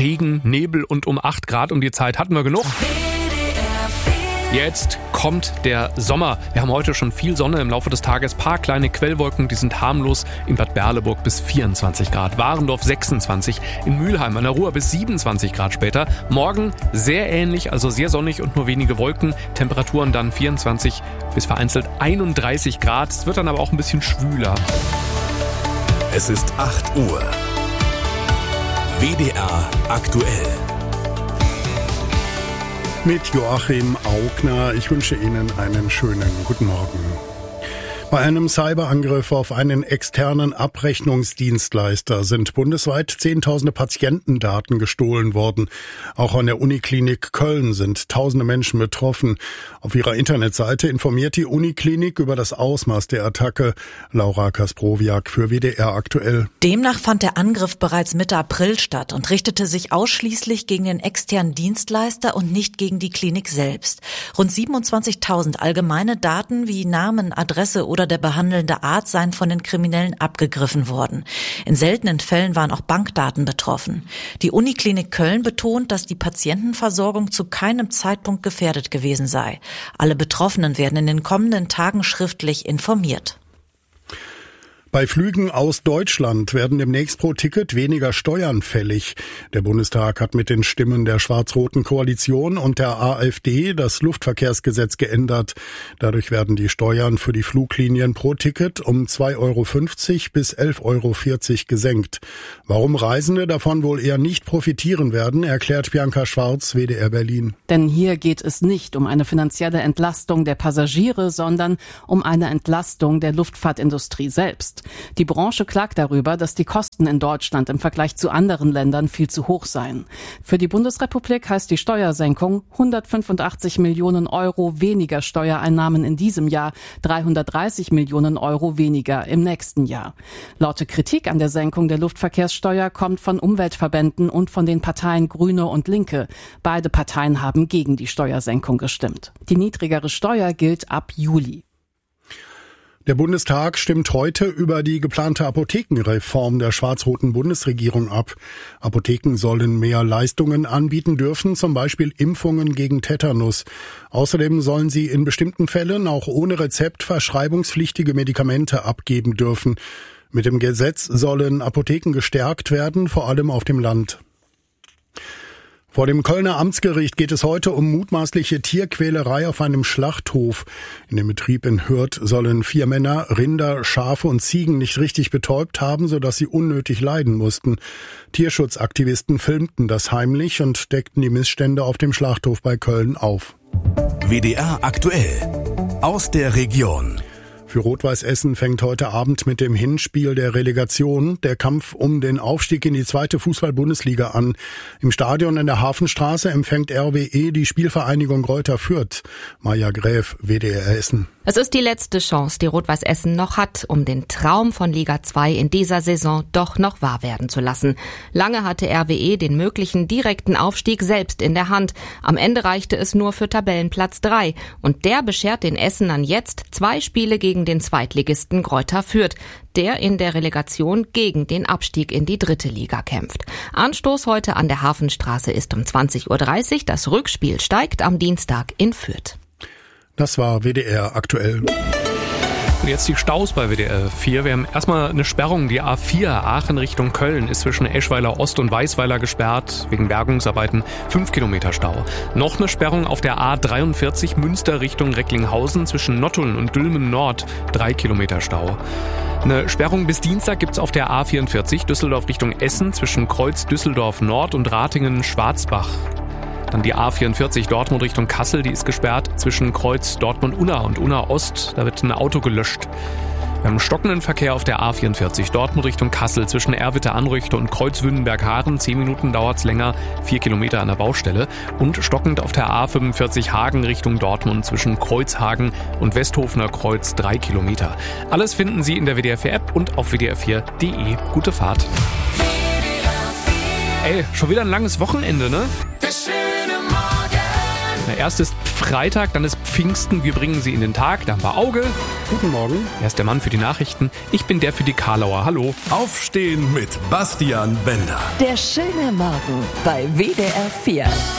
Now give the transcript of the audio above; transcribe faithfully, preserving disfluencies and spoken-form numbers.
Regen, Nebel und um acht Grad um die Zeit hatten wir genug. Jetzt kommt der Sommer. Wir haben heute schon viel Sonne im Laufe des Tages. Paar kleine Quellwolken, die sind harmlos. In Bad Berleburg bis vierundzwanzig Grad. Warendorf sechsundzwanzig. In Mülheim an der Ruhr bis siebenundzwanzig Grad später. Morgen sehr ähnlich, also sehr sonnig und nur wenige Wolken. Temperaturen dann vierundzwanzig bis vereinzelt einunddreißig Grad. Es wird dann aber auch ein bisschen schwüler. Es ist acht Uhr. W D R aktuell. Mit Joachim Augner. Ich wünsche Ihnen einen schönen guten Morgen. Bei einem Cyberangriff auf einen externen Abrechnungsdienstleister sind bundesweit zehntausende Patientendaten gestohlen worden. Auch an der Uniklinik Köln sind tausende Menschen betroffen. Auf ihrer Internetseite informiert die Uniklinik über das Ausmaß der Attacke. Laura Kasprowiak für W D R aktuell. Demnach fand der Angriff bereits Mitte April statt und richtete sich ausschließlich gegen den externen Dienstleister und nicht gegen die Klinik selbst. Rund siebenundzwanzigtausend allgemeine Daten wie Namen, Adresse oder der behandelnde Arzt seien von den Kriminellen abgegriffen worden. In seltenen Fällen waren auch Bankdaten betroffen. Die Uniklinik Köln betont, dass die Patientenversorgung zu keinem Zeitpunkt gefährdet gewesen sei. Alle Betroffenen werden in den kommenden Tagen schriftlich informiert. Bei Flügen aus Deutschland werden demnächst pro Ticket weniger Steuern fällig. Der Bundestag hat mit den Stimmen der schwarz-roten Koalition und der AfD das Luftverkehrsgesetz geändert. Dadurch werden die Steuern für die Fluglinien pro Ticket um zwei Euro fünfzig bis elf Euro vierzig gesenkt. Warum Reisende davon wohl eher nicht profitieren werden, erklärt Bianca Schwarz, W D R Berlin. Denn hier geht es nicht um eine finanzielle Entlastung der Passagiere, sondern um eine Entlastung der Luftfahrtindustrie selbst. Die Branche klagt darüber, dass die Kosten in Deutschland im Vergleich zu anderen Ländern viel zu hoch seien. Für die Bundesrepublik heißt die Steuersenkung hundertfünfundachtzig Millionen Euro weniger Steuereinnahmen in diesem Jahr, dreihundertdreißig Millionen Euro weniger im nächsten Jahr. Laute Kritik an der Senkung der Luftverkehrssteuer kommt von Umweltverbänden und von den Parteien Grüne und Linke. Beide Parteien haben gegen die Steuersenkung gestimmt. Die niedrigere Steuer gilt ab Juli. Der Bundestag stimmt heute über die geplante Apothekenreform der schwarz-roten Bundesregierung ab. Apotheken sollen mehr Leistungen anbieten dürfen, zum Beispiel Impfungen gegen Tetanus. Außerdem sollen sie in bestimmten Fällen auch ohne Rezept verschreibungspflichtige Medikamente abgeben dürfen. Mit dem Gesetz sollen Apotheken gestärkt werden, vor allem auf dem Land. Vor dem Kölner Amtsgericht geht es heute um mutmaßliche Tierquälerei auf einem Schlachthof. In dem Betrieb in Hürth sollen vier Männer Rinder, Schafe und Ziegen nicht richtig betäubt haben, sodass sie unnötig leiden mussten. Tierschutzaktivisten filmten das heimlich und deckten die Missstände auf dem Schlachthof bei Köln auf. W D R aktuell aus der Region. Für Rot-Weiß Essen fängt heute Abend mit dem Hinspiel der Relegation der Kampf um den Aufstieg in die zweite Fußball-Bundesliga an. Im Stadion in der Hafenstraße empfängt R W E die Spielvereinigung Greuther Fürth. Maja Gräf, W D R Essen. Es ist die letzte Chance, die Rot-Weiß Essen noch hat, um den Traum von Liga zwei in dieser Saison doch noch wahr werden zu lassen. Lange hatte R W E den möglichen direkten Aufstieg selbst in der Hand. Am Ende reichte es nur für Tabellenplatz drei. Und der beschert den Essenern jetzt zwei Spiele gegen den Zweitligisten Greuther Fürth, der in der Relegation gegen den Abstieg in die dritte Liga kämpft. Anstoß heute an der Hafenstraße ist um zwanzig Uhr dreißig. Das Rückspiel steigt am Dienstag in Fürth. Das war W D R aktuell. Und jetzt die Staus bei W D R vier. Wir haben erstmal eine Sperrung. Die A vier Aachen Richtung Köln ist zwischen Eschweiler Ost und Weißweiler gesperrt. Wegen Bergungsarbeiten fünf Kilometer Stau. Noch eine Sperrung auf der A dreiundvierzig Münster Richtung Recklinghausen zwischen Nottuln und Dülmen Nord. drei Kilometer Stau. Eine Sperrung bis Dienstag gibt's auf der A vierundvierzig Düsseldorf Richtung Essen zwischen Kreuz Düsseldorf Nord und Ratingen-Schwarzbach. Dann die A vierundvierzig Dortmund Richtung Kassel, die ist gesperrt zwischen Kreuz Dortmund-Unna und Unna-Ost. Da wird ein Auto gelöscht. Wir haben stockenden Verkehr auf der A vierundvierzig Dortmund Richtung Kassel zwischen Erwitte-Anrüchte und Kreuz-Wünnenberg-Haaren. Zehn Minuten dauert's länger, vier Kilometer an der Baustelle. Und stockend auf der A fünfundvierzig Hagen Richtung Dortmund zwischen Kreuzhagen und Westhofener Kreuz drei Kilometer. Alles finden Sie in der W D R vier App und auf w d r vier punkt d e. Gute Fahrt. Ey, schon wieder ein langes Wochenende, ne? Na, erst ist Freitag, dann ist Pfingsten, wir bringen Sie in den Tag, dann war Auge. Guten Morgen. Er ist der Mann für die Nachrichten, ich bin der für die Karlauer. Hallo. Aufstehen mit Bastian Bender. Der schöne Morgen bei W D R vier.